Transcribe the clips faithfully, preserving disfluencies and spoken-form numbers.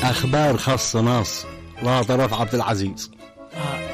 أخبار خاصة ناس لا طرف عبد العزيز. آه.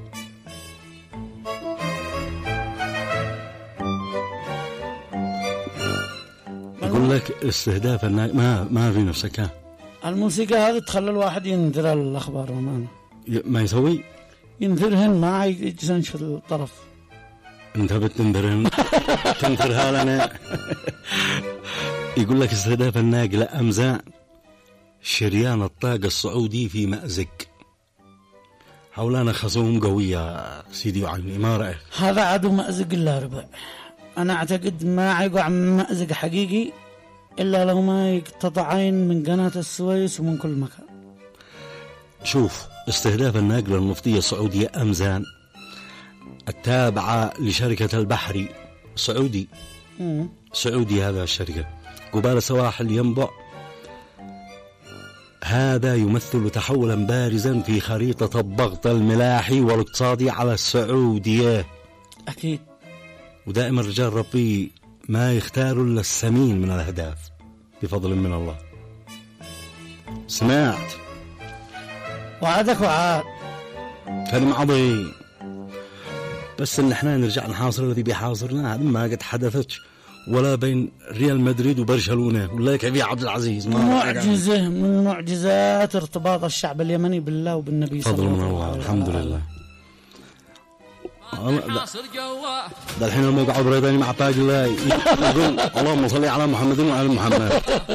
يقول لك استهداف الناس ما ما في نفسك. ها الموسيقى هذه تخلي الواحد ينذر الأخبار وما ما يسوي ينذرهن ما يجزنش في الطرف. انت بتنذرهن تنذرها لنا. يقول لك استهداف الناقلة أمزان شريان الطاقة السعودي في مأزق. حولانا خصوم قوية سيدي وعيني، ما رأيك؟ هذا عدو مأزق إلا ربع. أنا أعتقد ما يقع مأزق حقيقي إلا لو ما يقتطعين من قناة السويس ومن كل مكان. شوف، استهداف الناقلة النفطية السعودية أمزان التابعة لشركة البحري سعودي مم. سعودي هذا الشركة قبال سواحل ينبع. هذا يمثل تحولا بارزا في خريطة الضغط الملاحي والاقتصادي على السعودية. أكيد. ودائما رجال ربي ما يختاروا إلا السمين من الأهداف بفضل من الله. سمعت وعدك وعاد كلام عظيم، بس إن إحنا نرجع نحاصر الذي بيحاصرنا. هذا ما قد حدثتش ولا بين ريال مدريد وبرشلونة ولا يكفي عبد العزيز. معجزة من معجزات ارتباط الشعب اليمني بالله وبالنبي صلى الله عليه وسلم. فضل من الله الحمد لله. ده الحين الموقع بريداني مع طاق الله يقول اللهم صل على محمد وعلى محمد.